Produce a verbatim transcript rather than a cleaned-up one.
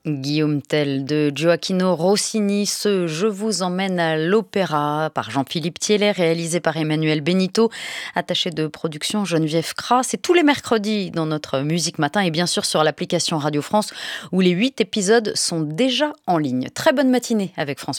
Guillaume Tell de Gioacchino Rossini, ce Je vous emmène à l'opéra par Jean-Philippe Thiellet, réalisé par Emmanuel Benito, attaché de production Geneviève Cras. C'est tous les mercredis dans notre Musique Matin et bien sûr sur l'application Radio France où les huit épisodes sont déjà en ligne. Très bonne matinée avec France.